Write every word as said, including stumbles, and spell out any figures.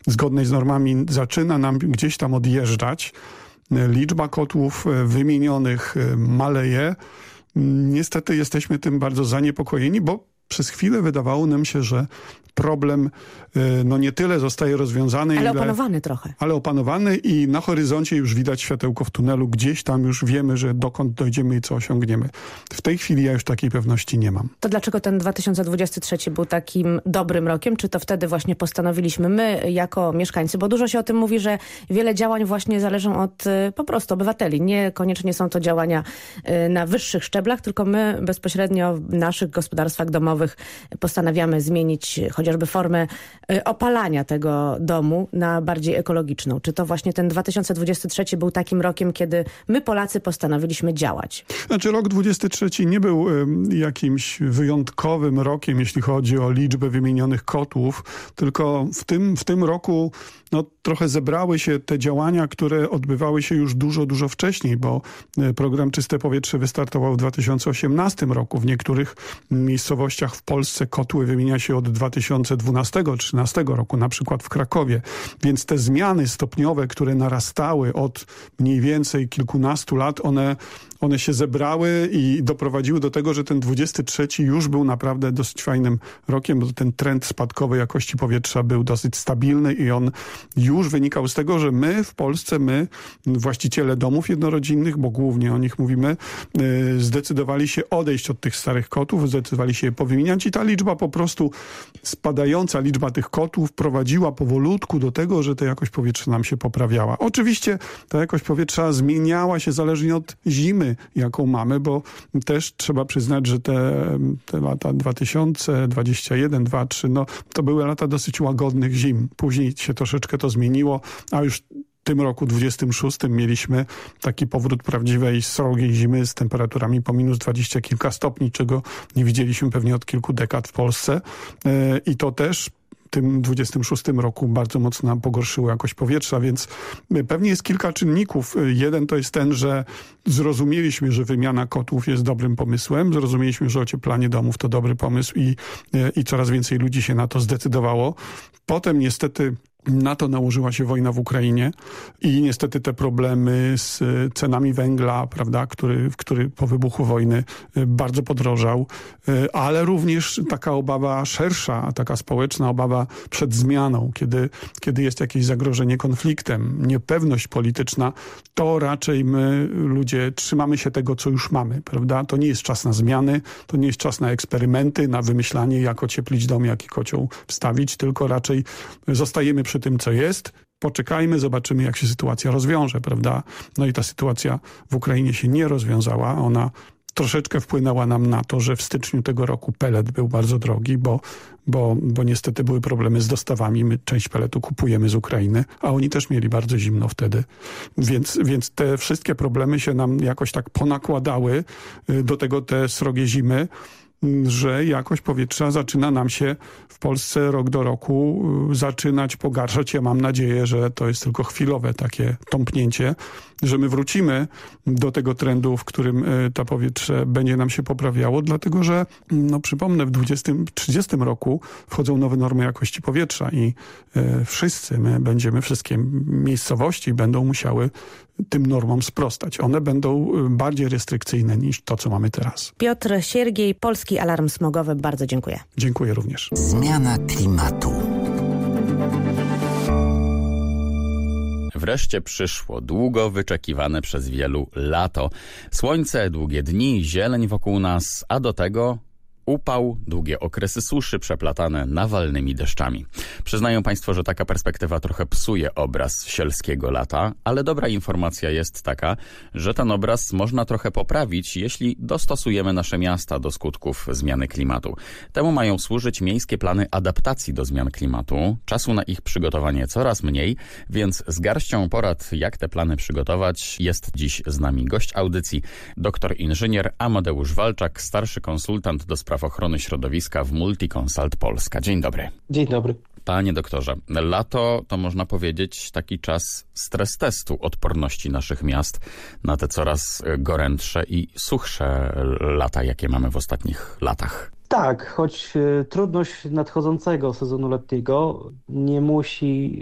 zgodnej z normami zaczyna nam gdzieś tam odjeżdżać. Liczba kotłów wymienionych maleje. Niestety jesteśmy tym bardzo zaniepokojeni, bo przez chwilę wydawało nam się, że problem no nie tyle zostaje rozwiązany, ale ile, opanowany trochę. Ale opanowany i na horyzoncie już widać światełko w tunelu. Gdzieś tam już wiemy, że dokąd dojdziemy i co osiągniemy. W tej chwili ja już takiej pewności nie mam. To dlaczego ten dwa tysiące dwudziesty trzeci był takim dobrym rokiem? Czy to wtedy właśnie postanowiliśmy my jako mieszkańcy? Bo dużo się o tym mówi, że wiele działań właśnie zależą od po prostu obywateli. Niekoniecznie są to działania na wyższych szczeblach, tylko my bezpośrednio w naszych gospodarstwach domowych postanawiamy zmienić chociażby formę opalania tego domu na bardziej ekologiczną. Czy to właśnie ten dwa tysiące dwudziesty trzeci był takim rokiem, kiedy my Polacy postanowiliśmy działać? Znaczy rok dwudziesty trzeci nie był y, jakimś wyjątkowym rokiem, jeśli chodzi o liczbę wymienionych kotłów, tylko w tym, w tym roku no, trochę zebrały się te działania, które odbywały się już dużo, dużo wcześniej, bo program Czyste Powietrze wystartował w dwa tysiące osiemnastym roku. W niektórych miejscowościach w Polsce kotły wymienia się od dwa tysiące dwunastego do dwa tysiące trzynastego roku, na przykład w Krakowie. Więc te zmiany stopniowe, które narastały od mniej więcej kilkunastu lat, one, one się zebrały i doprowadziły do tego, że ten dwudziesty trzeci już był naprawdę dosyć fajnym rokiem, bo ten trend spadkowej jakości powietrza był dosyć stabilny i on już wynikał z tego, że my w Polsce, my właściciele domów jednorodzinnych, bo głównie o nich mówimy, zdecydowali się odejść od tych starych kotłów, zdecydowali się je powymieniać i ta liczba po prostu spadająca, liczba tych kotłów prowadziła powolutku do tego, że ta jakość powietrza nam się poprawiała. Oczywiście ta jakość powietrza zmieniała się zależnie od zimy, jaką mamy, bo też trzeba przyznać, że te, te lata dwa tysiące dwudziesty pierwszy, dwa tysiące trzy, no to były lata dosyć łagodnych zim. Później się troszeczkę to zmieniło, a już w tym roku dwudziestym szóstym mieliśmy taki powrót prawdziwej, srogiej zimy z temperaturami po minus dwadzieścia kilka stopni, czego nie widzieliśmy pewnie od kilku dekad w Polsce. I to też w tym dwudziestym szóstym roku bardzo mocno nam pogorszyło jakość powietrza, więc pewnie jest kilka czynników. Jeden to jest ten, że zrozumieliśmy, że wymiana kotłów jest dobrym pomysłem, zrozumieliśmy, że ocieplanie domów to dobry pomysł i, i coraz więcej ludzi się na to zdecydowało. Potem niestety na to nałożyła się wojna w Ukrainie i niestety te problemy z cenami węgla, prawda, który, który po wybuchu wojny bardzo podrożał, ale również taka obawa szersza, taka społeczna obawa przed zmianą, kiedy, kiedy jest jakieś zagrożenie konfliktem, niepewność polityczna, to raczej my, ludzie, trzymamy się tego, co już mamy, prawda? To nie jest czas na zmiany, to nie jest czas na eksperymenty, na wymyślanie, jak ocieplić dom, jaki kocioł wstawić, tylko raczej zostajemy przy tym, co jest. Poczekajmy, zobaczymy, jak się sytuacja rozwiąże, prawda? No i ta sytuacja w Ukrainie się nie rozwiązała. Ona troszeczkę wpłynęła nam na to, że w styczniu tego roku pelet był bardzo drogi, bo, bo, bo niestety były problemy z dostawami. My część peletu kupujemy z Ukrainy, a oni też mieli bardzo zimno wtedy. Więc, więc te wszystkie problemy się nam jakoś tak ponakładały, do tego te srogie zimy, że jakość powietrza zaczyna nam się w Polsce rok do roku zaczynać pogarszać. Ja mam nadzieję, że to jest tylko chwilowe takie tąpnięcie, że my wrócimy do tego trendu, w którym to powietrze będzie nam się poprawiało, dlatego że, no przypomnę, w dwudziestym trzydziestym roku wchodzą nowe normy jakości powietrza i e, wszyscy my będziemy, wszystkie miejscowości będą musiały tym normom sprostać. One będą bardziej restrykcyjne niż to, co mamy teraz. Piotr Siergiej, Polski Alarm Smogowy. Bardzo dziękuję. Dziękuję również. Zmiana klimatu. Wreszcie przyszło długo wyczekiwane przez wielu lato. Słońce, długie dni, zieleń wokół nas, a do tego upał, długie okresy suszy przeplatane nawalnymi deszczami. Przyznają Państwo, że taka perspektywa trochę psuje obraz sielskiego lata, ale dobra informacja jest taka, że ten obraz można trochę poprawić, jeśli dostosujemy nasze miasta do skutków zmiany klimatu. Temu mają służyć miejskie plany adaptacji do zmian klimatu. Czasu na ich przygotowanie coraz mniej, więc z garścią porad, jak te plany przygotować, jest dziś z nami gość audycji, doktor inżynier Amadeusz Walczak, starszy konsultant do spraw ochrony środowiska w Multiconsult Polska. Dzień dobry. Dzień dobry. Panie doktorze, lato to można powiedzieć taki czas stres testu odporności naszych miast na te coraz gorętsze i suchsze lata, jakie mamy w ostatnich latach. Tak, choć trudność nadchodzącego sezonu letniego nie musi